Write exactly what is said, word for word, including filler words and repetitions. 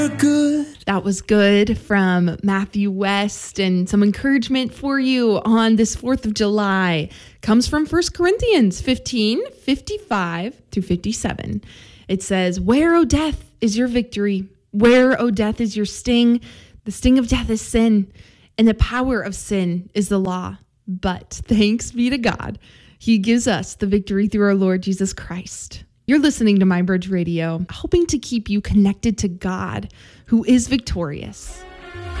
Good. That was good from Matthew West, and some encouragement for you on this fourth of July comes from First Corinthians fifteen, fifty-five through fifty-seven. It says, "Where, O death, is your victory? Where, O death, is your sting? The sting of death is sin, and the power of sin is the law. But thanks be to God, he gives us the victory through our Lord Jesus Christ." You're listening to MyBridge Radio, hoping to keep you connected to God, who is victorious.